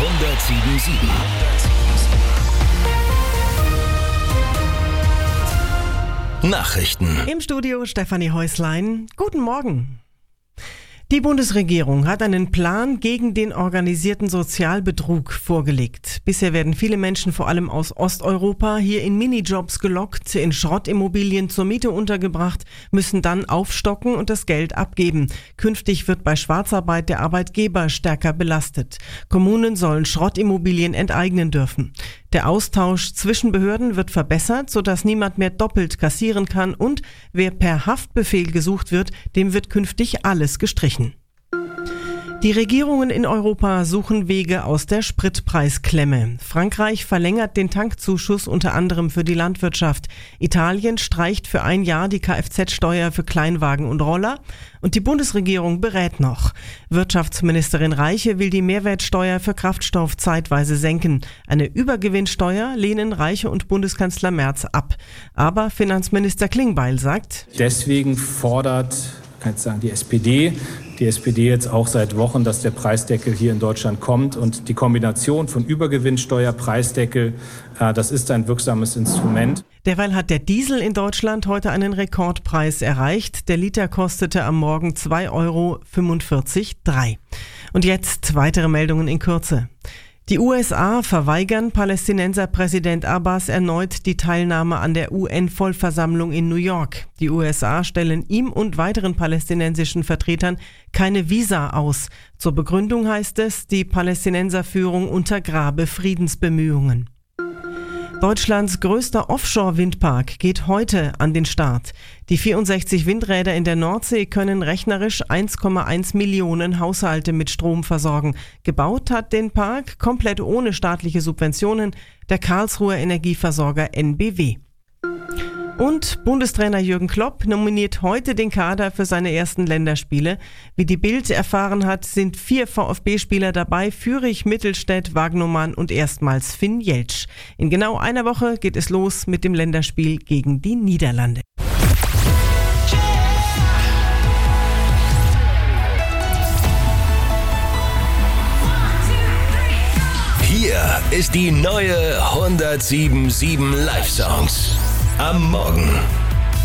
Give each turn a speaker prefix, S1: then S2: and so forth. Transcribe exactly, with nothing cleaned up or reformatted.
S1: hundertsieben Komma sieben. Nachrichten.
S2: Im Studio Stefanie Häuslein. Guten Morgen. Die Bundesregierung hat einen Plan gegen den organisierten Sozialbetrug vorgelegt. Bisher werden viele Menschen vor allem aus Osteuropa hier in Minijobs gelockt, in Schrottimmobilien zur Miete untergebracht, müssen dann aufstocken und das Geld abgeben. Künftig wird bei Schwarzarbeit der Arbeitgeber stärker belastet. Kommunen sollen Schrottimmobilien enteignen dürfen. Der Austausch zwischen Behörden wird verbessert, sodass niemand mehr doppelt kassieren kann und wer per Haftbefehl gesucht wird, dem wird künftig alles gestrichen. Die Regierungen in Europa suchen Wege aus der Spritpreisklemme. Frankreich verlängert den Tankzuschuss unter anderem für die Landwirtschaft. Italien streicht für ein Jahr die Kfz-Steuer für Kleinwagen und Roller. Und die Bundesregierung berät noch. Wirtschaftsministerin Reiche will die Mehrwertsteuer für Kraftstoff zeitweise senken. Eine Übergewinnsteuer lehnen Reiche und Bundeskanzler Merz ab. Aber Finanzminister Klingbeil sagt:
S3: Deswegen fordert, kann ich sagen, die S P D, die S P D jetzt auch seit Wochen, dass der Preisdeckel hier in Deutschland kommt. Und die Kombination von Übergewinnsteuer, Preisdeckel, äh, das ist ein wirksames Instrument.
S2: Derweil hat der Diesel in Deutschland heute einen Rekordpreis erreicht. Der Liter kostete am Morgen zwei Euro fünfundvierzig Komma drei. Und jetzt weitere Meldungen in Kürze. Die U S A verweigern Palästinenserpräsident Abbas erneut die Teilnahme an der U N-Vollversammlung in New York. Die U S A stellen ihm und weiteren palästinensischen Vertretern keine Visa aus. Zur Begründung heißt es, die Palästinenserführung untergrabe Friedensbemühungen. Deutschlands größter Offshore-Windpark geht heute an den Start. Die vierundsechzig Windräder in der Nordsee können rechnerisch eins Komma eins Millionen Haushalte mit Strom versorgen. Gebaut hat den Park komplett ohne staatliche Subventionen der Karlsruher Energieversorger N B W. Und Bundestrainer Jürgen Klopp nominiert heute den Kader für seine ersten Länderspiele. Wie die Bild erfahren hat, sind vier VfB-Spieler dabei: Fürich, Mittelstädt, Wagnumann und erstmals Finn Jeltsch. In genau einer Woche geht es los mit dem Länderspiel gegen die Niederlande.
S1: Hier ist die neue hundertsieben Komma sieben Live-Songs. Am Morgen